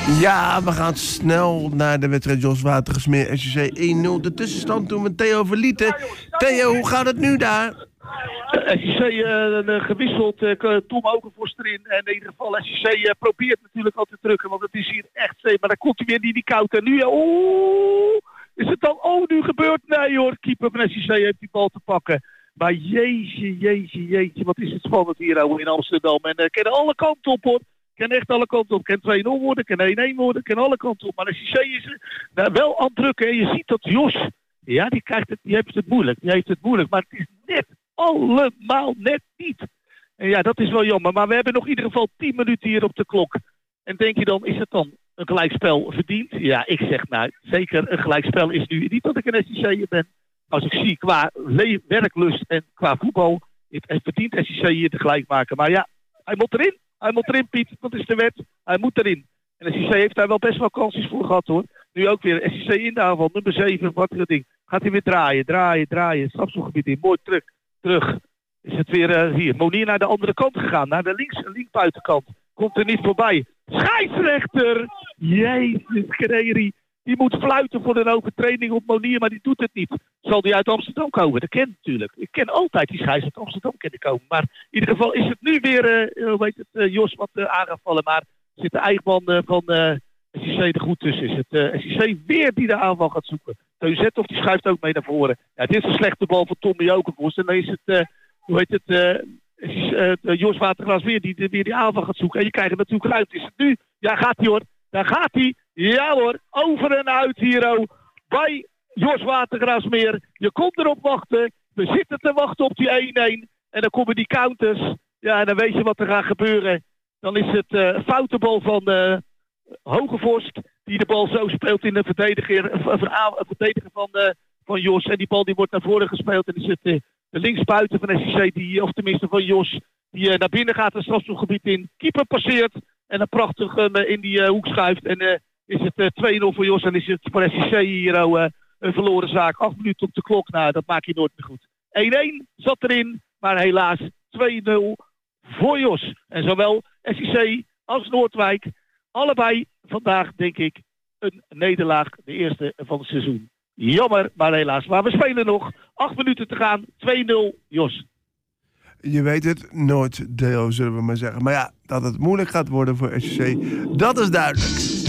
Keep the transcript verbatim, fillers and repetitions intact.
Ja, we gaan snel naar de wedstrijd Jos Watergesmeer S C C één nul. De tussenstand toen met Theo Verlieten. Theo, hoe gaat het nu daar? S C C uh, gewisseld, uh, Tom Ogenvorst erin. En in ieder geval S C C uh, probeert natuurlijk al te drukken, want het is hier echt zee. Maar dan komt hij weer die, die koud. En nu, oeh, is het dan, oh, nu gebeurt? Nee hoor, keeper van S C C heeft die bal te pakken. Maar jeetje, jeetje, jeetje, wat is het spannend hier oh, in Amsterdam. En uh, kennen alle kanten op hoor. Kan echt alle kanten op. Kan twee nul worden, kan één één worden, kan alle kanten op. Maar S C C is uh, nou, wel aan het drukken. En je ziet dat Jos, ja, die, krijgt het, die heeft het moeilijk. Die heeft het moeilijk, maar het is net allemaal net niet. En ja, dat is wel jammer. Maar we hebben nog in ieder geval tien minuten hier op de klok. En denk je dan, is het dan een gelijkspel verdiend? Ja, ik zeg nou, zeker een gelijkspel is nu. Niet dat ik een S C C'er ben. Als ik zie qua le- werklust en qua voetbal, het, het verdient S C C hier te gelijk maken. Maar ja, hij moet erin. Hij moet erin, Piet. Dat is de wet. Hij moet erin. En S C C heeft daar wel best wel kansjes voor gehad, hoor. Nu ook weer S C C in de aanval. Nummer zeven, wat dat ding. Gaat hij weer draaien, draaien, draaien. Strafschopgebied in. Mooi terug. Terug. Is het weer uh, hier. Monier naar de andere kant gegaan. Naar de links, linksbuitenkant. Komt er niet voorbij. Scheidsrechter! Jezus, Kreri. Die moet fluiten voor een overtreding op Monier, maar die doet het niet. Zal die uit Amsterdam komen? Dat ken ik natuurlijk. Ik ken altijd die scheids uit Amsterdam kennen komen. Maar in ieder geval is het nu weer, uh, hoe heet het, uh, Jos wat uh, aangevallen. Maar zit de eigenman uh, van uh, S C C er goed tussen. Is het uh, S C C weer die de aanval gaat zoeken. Teun Zethoff die schuift ook mee naar voren. Ja, dit is een slechte bal van Tommy Okenvorst. En dan is het, uh, hoe heet het, uh, uh, uh, Jos Waterglas weer die, die weer die aanval gaat zoeken. En je krijgt het natuurlijk ruimte. Is het nu? Ja, gaat hij hoor. Daar gaat hij. Ja hoor, over en uit hier oh, bij Jos Watergraafsmeer. Je komt erop wachten. We zitten te wachten op die één één. En dan komen die counters. Ja, en dan weet je wat er gaat gebeuren. Dan is het uh, een foute bal van uh, Hogevorst. Die de bal zo speelt in de verdediger, een verdediger van, uh, van Jos. En die bal die wordt naar voren gespeeld. En is het uh, de linksbuiten van S C C, die, of tenminste van Jos. Die uh, naar binnen gaat, het strafschopgebied in. Keeper passeert. En dan prachtig uh, in die uh, hoek schuift. En uh, is het uh, twee nul voor Jos. En is het voor S C C hier uh, een verloren zaak. Acht minuten op de klok. Nou, dat maak je nooit meer goed. één één zat erin. Maar helaas twee nul voor Jos. En zowel S C C als Noordwijk. Allebei vandaag, denk ik, een nederlaag. De eerste van het seizoen. Jammer, maar helaas. Maar we spelen nog. Acht minuten te gaan. twee nul Jos. Je weet het nooit, Deo, zullen we maar zeggen. Maar ja, dat het moeilijk gaat worden voor S C C, dat is duidelijk.